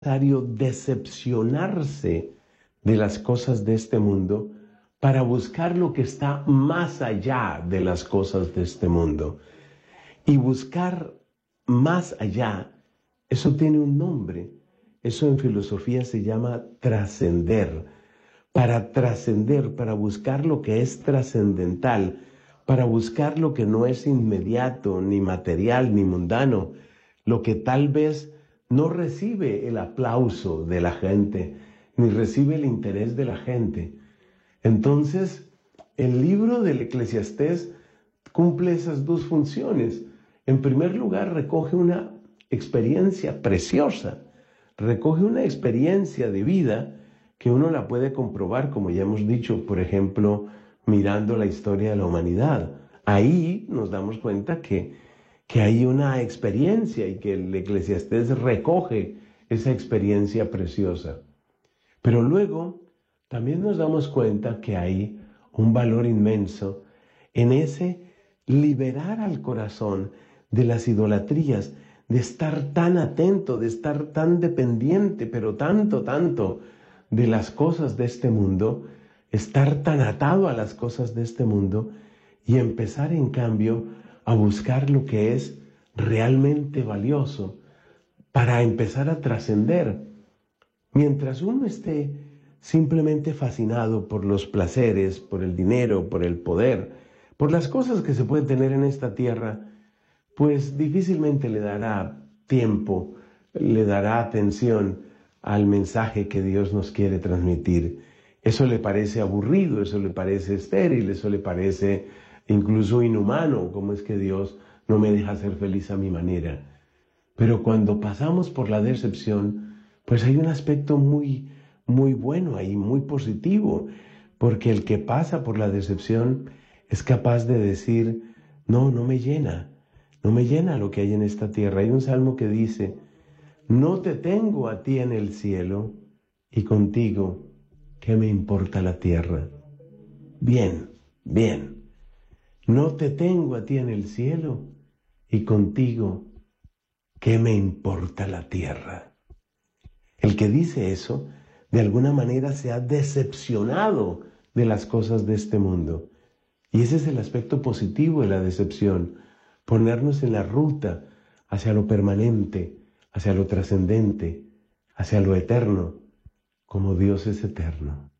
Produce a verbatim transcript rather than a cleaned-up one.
necesario decepcionarse de las cosas de este mundo para buscar lo que está más allá de las cosas de este mundo. Y buscar más allá, eso tiene un nombre. Eso en filosofía se llama trascender. Para trascender, para buscar lo que es trascendental, para buscar lo que no es inmediato, ni material, ni mundano, lo que tal vez no recibe el aplauso de la gente, ni recibe el interés de la gente. Entonces, el libro del Eclesiastés cumple esas dos funciones. En primer lugar, recoge una experiencia preciosa, recoge una experiencia de vida que uno la puede comprobar, como ya hemos dicho, por ejemplo, mirando la historia de la humanidad. Ahí nos damos cuenta que, que hay una experiencia y que el Eclesiastés recoge esa experiencia preciosa. Pero luego también nos damos cuenta que hay un valor inmenso en ese liberar al corazón de las idolatrías, de estar tan atento, de estar tan dependiente, pero tanto, tanto de las cosas de este mundo, estar tan atado a las cosas de este mundo y empezar en cambio a buscar lo que es realmente valioso para empezar a trascender. Mientras uno esté simplemente fascinado por los placeres, por el dinero, por el poder, por las cosas que se pueden tener en esta tierra, pues difícilmente le dará tiempo, le dará atención al mensaje que Dios nos quiere transmitir. Eso le parece aburrido, eso le parece estéril, eso le parece incluso inhumano. ¿Cómo es que Dios no me deja ser feliz a mi manera? Pero cuando pasamos por la decepción, pues hay un aspecto muy, muy bueno ahí, muy positivo, porque el que pasa por la decepción es capaz de decir, no, no me llena, no me llena lo que hay en esta tierra. Hay un salmo que dice, no te tengo a ti en el cielo y contigo, ¿qué me importa la tierra? Bien, bien, no te tengo a ti en el cielo y contigo, ¿qué me importa la tierra? El que dice eso, de alguna manera se ha decepcionado de las cosas de este mundo. Y ese es el aspecto positivo de la decepción, ponernos en la ruta hacia lo permanente, hacia lo trascendente, hacia lo eterno, como Dios es eterno.